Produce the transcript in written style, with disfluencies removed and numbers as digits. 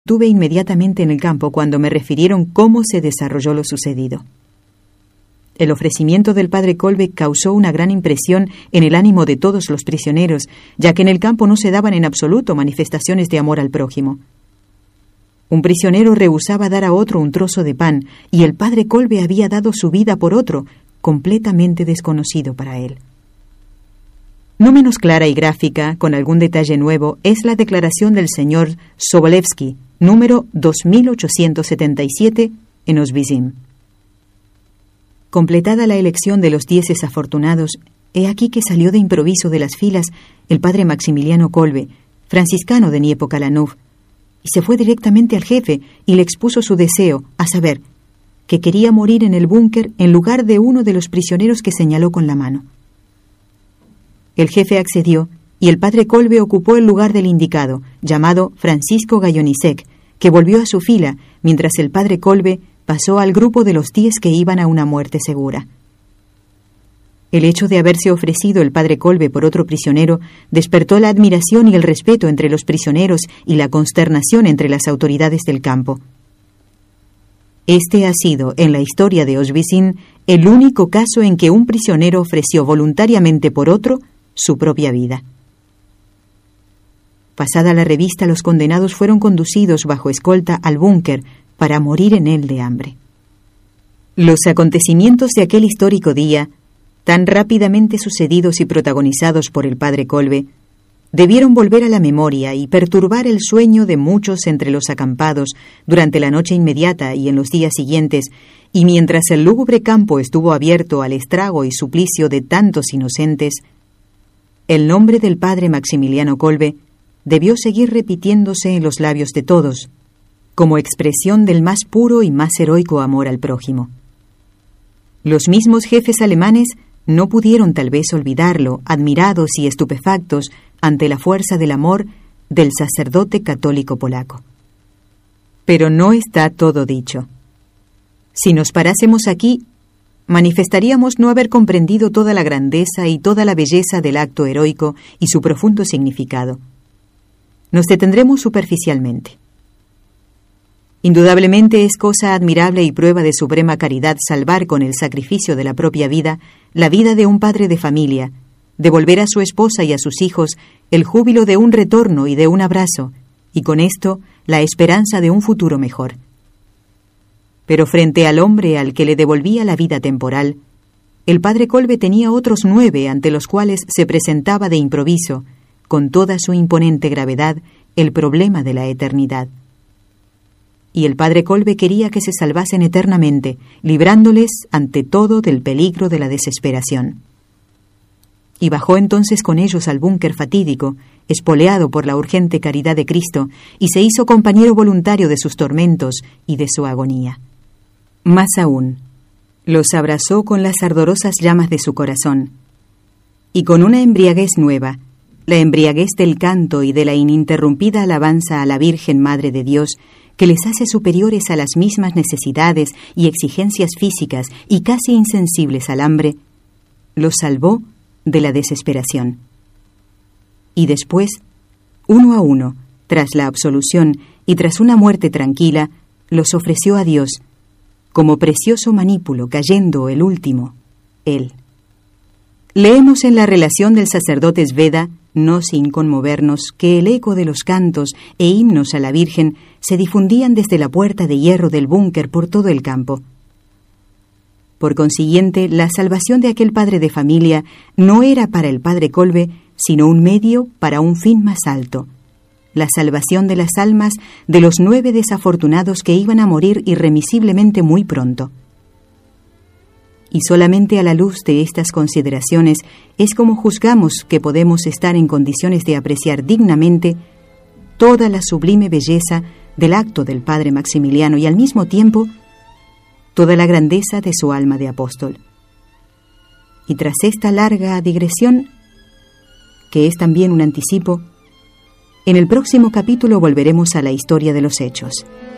Estuve inmediatamente en el campo cuando me refirieron cómo se desarrolló lo sucedido. El ofrecimiento del padre Kolbe causó una gran impresión en el ánimo de todos los prisioneros, ya que en el campo no se daban en absoluto manifestaciones de amor al prójimo. Un prisionero rehusaba dar a otro un trozo de pan, y el padre Kolbe había dado su vida por otro, completamente desconocido para él. No menos clara y gráfica, con algún detalle nuevo, es la declaración del señor Sobolewski, número 2877, en Oswiecim. Completada la elección de los 10 afortunados, he aquí que salió de improviso de las filas el padre Maximiliano Kolbe, franciscano de Niepokalanów, y se fue directamente al jefe y le expuso su deseo, a saber, que quería morir en el búnker en lugar de uno de los prisioneros que señaló con la mano. El jefe accedió y el padre Kolbe ocupó el lugar del indicado, llamado Francisco Gayonisek, que volvió a su fila, mientras el padre Kolbe pasó al grupo de los 10 que iban a una muerte segura. El hecho de haberse ofrecido el padre Kolbe por otro prisionero despertó la admiración y el respeto entre los prisioneros y la consternación entre las autoridades del campo. Este ha sido, en la historia de Oswiecim, el único caso en que un prisionero ofreció voluntariamente por otro su propia vida. Pasada la revista, los condenados fueron conducidos bajo escolta al búnker para morir en él de hambre. Los acontecimientos de aquel histórico día, tan rápidamente sucedidos y protagonizados por el padre Kolbe, debieron volver a la memoria y perturbar el sueño de muchos entre los acampados durante la noche inmediata y en los días siguientes, y mientras el lúgubre campo estuvo abierto al estrago y suplicio de tantos inocentes, el nombre del padre Maximiliano Kolbe debió seguir repitiéndose en los labios de todos, como expresión del más puro y más heroico amor al prójimo. Los mismos jefes alemanes no pudieron tal vez olvidarlo, admirados y estupefactos ante la fuerza del amor del sacerdote católico polaco. Pero no está todo dicho. Si nos parásemos aquí, manifestaríamos no haber comprendido toda la grandeza y toda la belleza del acto heroico y su profundo significado. Nos detendremos superficialmente. Indudablemente es cosa admirable y prueba de suprema caridad salvar con el sacrificio de la propia vida la vida de un padre de familia, devolver a su esposa y a sus hijos el júbilo de un retorno y de un abrazo, y con esto la esperanza de un futuro mejor. Pero frente al hombre al que le devolvía la vida temporal, el padre Kolbe tenía otros 9 ante los cuales se presentaba de improviso, con toda su imponente gravedad, el problema de la eternidad. Y el padre Kolbe quería que se salvasen eternamente, librándoles ante todo del peligro de la desesperación. Y bajó entonces con ellos al búnker fatídico, espoleado por la urgente caridad de Cristo, y se hizo compañero voluntario de sus tormentos y de su agonía. Más aún, los abrazó con las ardorosas llamas de su corazón, y con una embriaguez nueva, la embriaguez del canto y de la ininterrumpida alabanza a la Virgen Madre de Dios, que les hace superiores a las mismas necesidades y exigencias físicas y casi insensibles al hambre, los salvó de la desesperación. Y después, uno a uno, tras la absolución y tras una muerte tranquila, los ofreció a Dios, como precioso manípulo cayendo el último, él. Leemos en la relación del sacerdote Sveda, no sin conmovernos, que el eco de los cantos e himnos a la Virgen se difundían desde la puerta de hierro del búnker por todo el campo. Por consiguiente, la salvación de aquel padre de familia no era para el padre Kolbe, sino un medio para un fin más alto, la salvación de las almas de los 9 desafortunados que iban a morir irremisiblemente muy pronto. Y solamente a la luz de estas consideraciones es como juzgamos que podemos estar en condiciones de apreciar dignamente toda la sublime belleza del acto del padre Maximiliano y al mismo tiempo toda la grandeza de su alma de apóstol. Y tras esta larga digresión, que es también un anticipo, en el próximo capítulo volveremos a la historia de los hechos.